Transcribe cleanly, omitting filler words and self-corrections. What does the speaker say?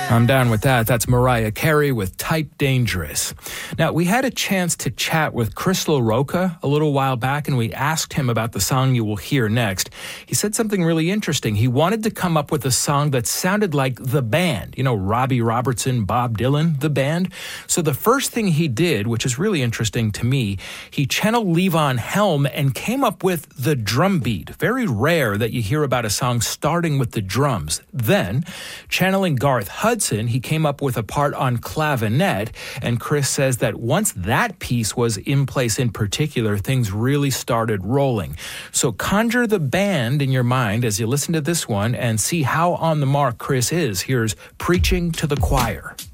I'm down with that. That's Mariah Carey with Type Dangerous. Now, we had a chance to chat with Chris LaRocca a little while back, and we asked him about the song you will hear next. He said something really interesting. He wanted to come up with a song that sounded like The Band. You know, Robbie Robertson, Bob Dylan, The Band. So the first thing he did, which is really interesting to me, he channeled Levon Helm and came up with the drum beat. Very rare that you hear about a song starting with the drums. Then, channeling Garth Hudson, he came up with a part on clavinet, and Chris says that once that piece was in place in particular, things really started rolling. So conjure the band in your mind as you listen to this one and see how on the mark Chris is. Here's Preaching to the Choir.